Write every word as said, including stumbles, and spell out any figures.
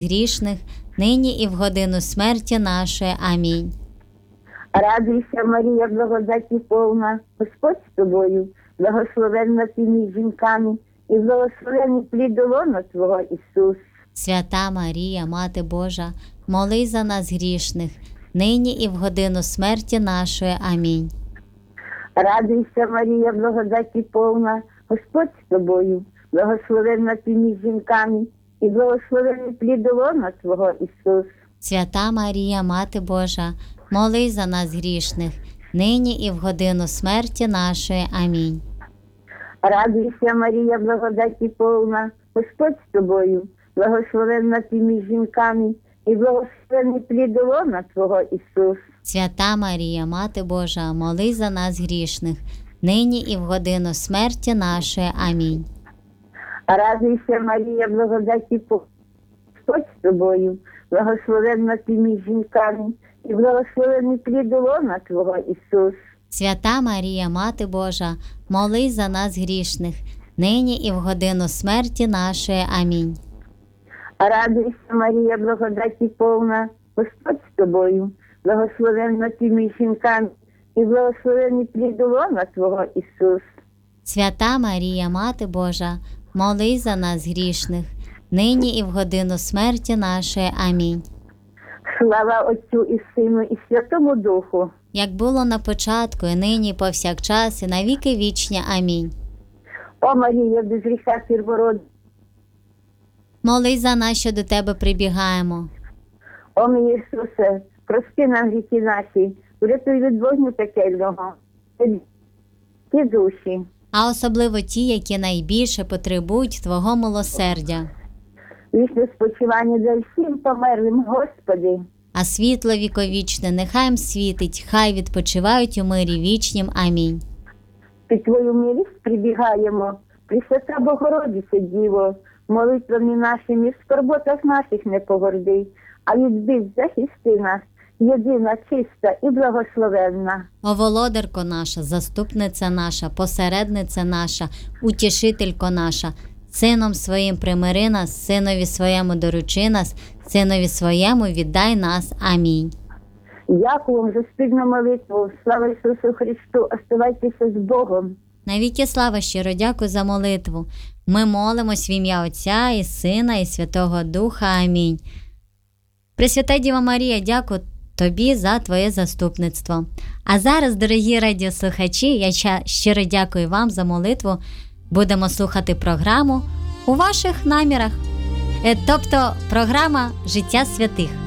грішних, нині і в годину смерті нашої. Амінь. Радуйся, Марія, благодаті повна, Господь з тобою, благословенна ти між жінками, і благословений плід лона Твого, Ісус. Свята Марія, Мати Божа, молись за нас грішних, нині і в годину смерті нашої. Амінь. Радуйся, Марія, благодаті повна, Господь з тобою, благословенна ти між жінками, і благословений плід лона Твого, Ісус. Свята Марія, Мати Божа, молись за нас грішних, нині і в годину смерті нашої. Амінь. Радуйся, Марія, благодаті повна, Господь з тобою, благословенна ти між жінками, і благословений плід лона Твого, Ісус. Свята Марія, Мати Божа, молись за нас грішних, нині і в годину смерті нашої. Амінь. Радуйся, Марія, благодаті повна, Господь з тобою, благословенна ти між жінками, і благословений плід лона Твого, Ісус. Свята Марія, Мати Божа, молись за нас грішних, нині і в годину смерті нашої. Амінь. Радуйся, Марія, благодаті повна, Господь з тобою, благословенна ти між жінками, і благословений плід лона Твого, Ісус. Свята Марія, Мати Божа, молись за нас грішних, нині і в годину смерті нашої. Амінь. Слава Отцю і Сину, і Святому Духу. Як було на початку, і нині, і повсякчас, і на віки вічні. Амінь. О Марія, без гріха первородна, Молись за нас, що до Тебе прибігаємо. о мій Ісусе, прости нам гріхи наші, врятуй від вогню пекельного, ті душі. А особливо ті, які найбільше потребують Твого милосердя. Вічне спочивання для всім померлим, Господи. А світло віковічне нехай їм світить, хай відпочивають у мирі вічнім. Амінь. Під Твою милість прибігаємо, Пресвята Богородице Діво, молитвами нашими в скорботах наших не погорди, а від бід захисти нас, єдина, чиста і благословенна. О володарко наша, заступниця наша, посередниця наша, утішителько наша, Сином своїм примири нас, Синові своєму доручи нас, Синові своєму віддай нас. Амінь. Дякую вам за спільну молитву. Слава Ісусу Христу, оставайтеся з Богом. Навіки слава, щиро дякую за молитву. Ми молимось в ім'я Отця і Сина і Святого Духа. Амінь. Пресвята Діва Марія, дякую Тобі за Твоє заступництво. А зараз, дорогі радіослухачі, я щиро дякую вам за молитву. Будемо слухати програму «У ваших намірах», тобто програма «Життя святих».